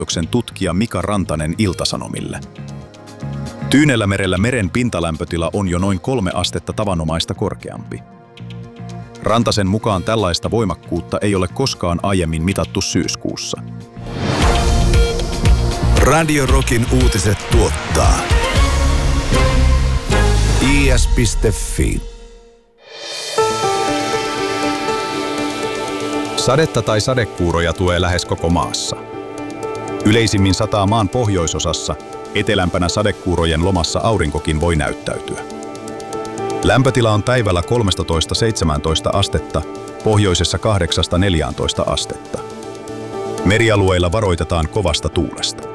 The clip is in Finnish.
tutkija Mika Rantanen Ilta-Sanomille. Tyynellämerellä meren pintalämpötila on jo noin 3 astetta tavanomaista korkeampi. Rantasen mukaan tällaista voimakkuutta ei ole koskaan aiemmin mitattu syyskuussa. Radio Rockin uutiset tuottaa is.fi. Sadetta tai sadekuuroja tulee lähes koko maassa. Yleisimmin sataa maan pohjoisosassa, etelämpänä sadekuurojen lomassa aurinkokin voi näyttäytyä. Lämpötila on päivällä 13–17 astetta, pohjoisessa 8–14 astetta. Merialueilla varoitetaan kovasta tuulesta.